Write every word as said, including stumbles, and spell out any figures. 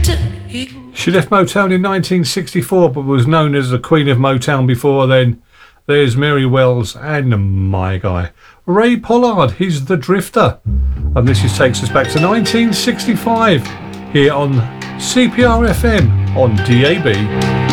She left Motown in nineteen sixty-four, but was known as the Queen of Motown before then. There's Mary Wells and my guy, Ray Pollard. He's the Drifter. And this is, takes us back to nineteen sixty-five here on C P R F M on D A B.